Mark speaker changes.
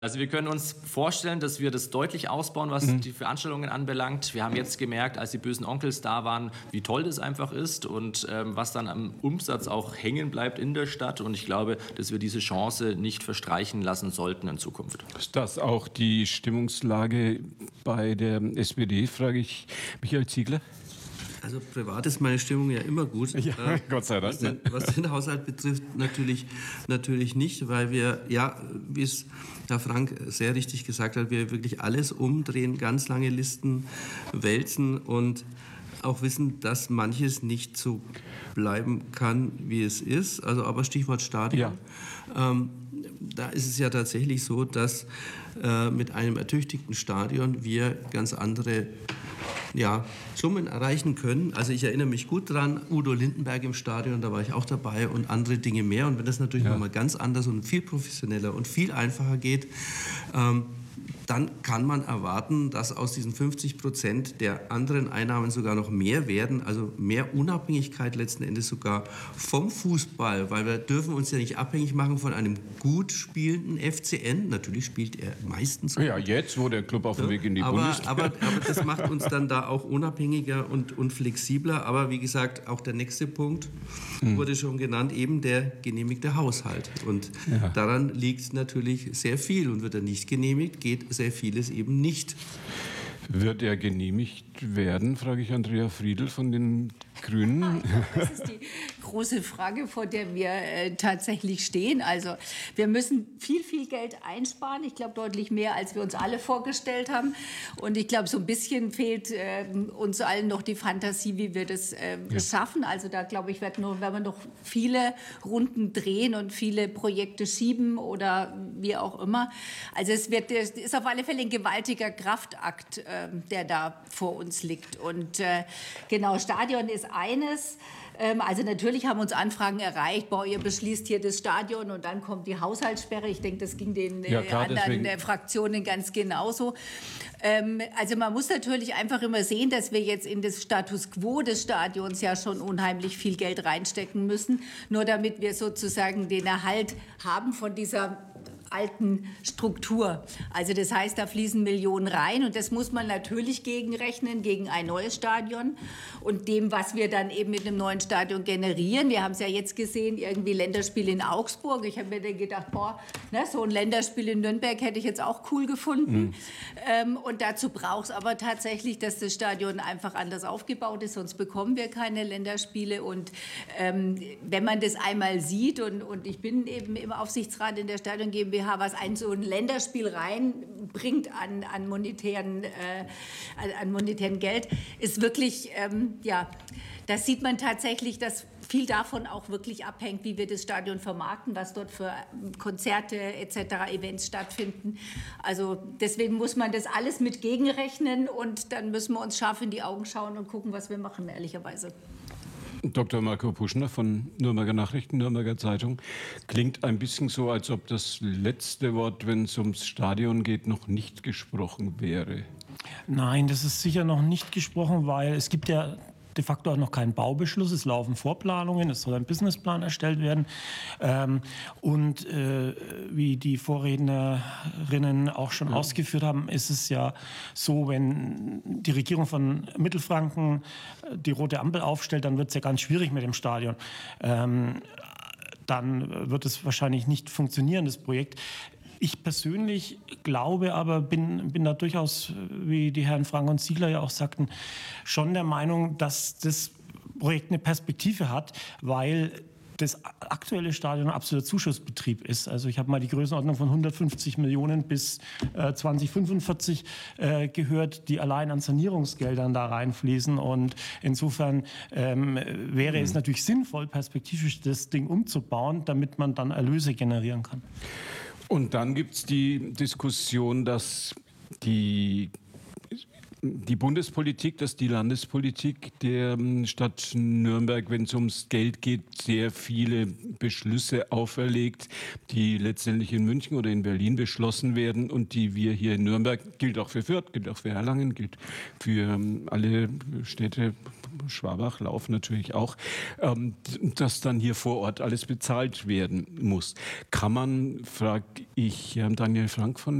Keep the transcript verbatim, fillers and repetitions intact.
Speaker 1: Also wir können uns vorstellen, dass wir das deutlich ausbauen, was mhm. die Veranstaltungen anbelangt. Wir haben jetzt gemerkt, als die bösen Onkels da waren, wie toll das einfach ist und ähm, was dann am Umsatz auch hängen bleibt in der Stadt. Und ich glaube, dass wir diese Chance nicht verstreichen lassen sollten in Zukunft.
Speaker 2: Ist das auch die Stimmungslage bei der S P D, frage ich Michael Ziegler?
Speaker 3: Also privat ist meine Stimmung ja immer gut.
Speaker 2: Ja, äh, Gott sei Dank.
Speaker 3: Was den, was den Haushalt betrifft, natürlich, natürlich nicht, weil wir, ja, wie es Herr Frank sehr richtig gesagt hat, wir wirklich alles umdrehen, ganz lange Listen wälzen und auch wissen, dass manches nicht so bleiben kann, wie es ist. Also aber Stichwort Stadion. Ja. Ähm, da ist es ja tatsächlich so, dass äh, mit einem ertüchtigten Stadion wir ganz andere ja, Summen erreichen können. Also ich erinnere mich gut dran, Udo Lindenberg im Stadion, da war ich auch dabei und andere Dinge mehr. Und wenn das natürlich ja. nochmal ganz anders und viel professioneller und viel einfacher geht, ähm, dann kann man erwarten, dass aus diesen fünfzig Prozent der anderen Einnahmen sogar noch mehr werden, also mehr Unabhängigkeit letzten Endes sogar vom Fußball, weil wir dürfen uns ja nicht abhängig machen von einem gut spielenden F C N. Natürlich spielt er meistens gut.
Speaker 2: Ja, jetzt, wo der Club auf dem Weg in die
Speaker 3: aber,
Speaker 2: Bundesliga...
Speaker 3: Aber, aber das macht uns dann da auch unabhängiger und, und flexibler. Aber wie gesagt, auch der nächste Punkt hm. wurde schon genannt, eben der genehmigte Haushalt. Und ja. daran liegt natürlich sehr viel. Und wird er nicht genehmigt, geht sehr vieles eben nicht.
Speaker 2: Wird er genehmigt werden, frage ich Andrea Friedl von den Grünen.
Speaker 4: Das ist die große Frage, vor der wir äh, tatsächlich stehen. Also wir müssen viel, viel Geld einsparen. Ich glaube, deutlich mehr, als wir uns alle vorgestellt haben. Und ich glaube, so ein bisschen fehlt äh, uns allen noch die Fantasie, wie wir das äh, ja. schaffen. Also da, glaube ich, werden, nur, werden wir noch viele Runden drehen und viele Projekte schieben oder wie auch immer. Also es wird, es ist auf alle Fälle ein gewaltiger Kraftakt, äh, der da vor uns liegt. Und äh, genau, Stadion ist eines. Also natürlich haben uns Anfragen erreicht, boah, ihr beschließt hier das Stadion und dann kommt die Haushaltssperre. Ich denke, das ging den ja, klar, anderen deswegen. Fraktionen ganz genauso. Also man muss natürlich einfach immer sehen, dass wir jetzt in das Status quo des Stadions ja schon unheimlich viel Geld reinstecken müssen, nur damit wir sozusagen den Erhalt haben von dieser alten Struktur. Also das heißt, da fließen Millionen rein und das muss man natürlich gegenrechnen, gegen ein neues Stadion und dem, was wir dann eben mit einem neuen Stadion generieren. Wir haben es ja jetzt gesehen, irgendwie Länderspiel in Augsburg. Ich habe mir dann gedacht, boah, ne, so ein Länderspiel in Nürnberg hätte ich jetzt auch cool gefunden. Mhm. Ähm, und dazu braucht es aber tatsächlich, dass das Stadion einfach anders aufgebaut ist, sonst bekommen wir keine Länderspiele. Und ähm, wenn man das einmal sieht, und, und ich bin eben im Aufsichtsrat in der Stadion GmbH, was ein so ein Länderspiel reinbringt an, an, monetären, äh, an monetären Geld, ist wirklich, ähm, ja, das sieht man tatsächlich, dass viel davon auch wirklich abhängt, wie wir das Stadion vermarkten, was dort für Konzerte et cetera, Events stattfinden. Also deswegen muss man das alles mit gegenrechnen und dann müssen wir uns scharf in die Augen schauen und gucken, was wir machen, ehrlicherweise.
Speaker 2: Doktor Marco Puschner von Nürnberger Nachrichten, Nürnberger Zeitung. Klingt ein bisschen so, als ob das letzte Wort, wenn es ums Stadion geht, noch nicht gesprochen wäre.
Speaker 5: Nein, das ist sicher noch nicht gesprochen, weil es gibt ja de facto auch noch keinen Baubeschluss. Es laufen Vorplanungen, es soll ein Businessplan erstellt werden. Ähm, und äh, wie die Vorrednerinnen auch schon ja. ausgeführt haben, ist es ja so, wenn die Regierung von Mittelfranken die rote Ampel aufstellt, dann wird es ja ganz schwierig mit dem Stadion. Ähm, dann wird es wahrscheinlich nicht funktionieren, das Projekt. Ich persönlich glaube aber, bin, bin da durchaus, wie die Herren Frank und Ziegler ja auch sagten, schon der Meinung, dass das Projekt eine Perspektive hat, weil das aktuelle Stadion ein absoluter Zuschussbetrieb ist. Also ich habe mal die Größenordnung von hundertfünfzig Millionen bis äh, zweitausendfünfundvierzig äh, gehört, die allein an Sanierungsgeldern da reinfließen. Und insofern ähm, wäre mhm. es natürlich sinnvoll, perspektivisch das Ding umzubauen, damit man dann Erlöse generieren kann.
Speaker 2: Und dann gibt es die Diskussion, dass die die Bundespolitik, dass die Landespolitik der Stadt Nürnberg, wenn es ums Geld geht, sehr viele Beschlüsse auferlegt, die letztendlich in München oder in Berlin beschlossen werden und die wir hier in Nürnberg, gilt auch für Fürth, gilt auch für Erlangen, gilt für alle Städte, Schwabach, Lauf natürlich auch, dass dann hier vor Ort alles bezahlt werden muss. Kann man, frage ich Daniel Frank von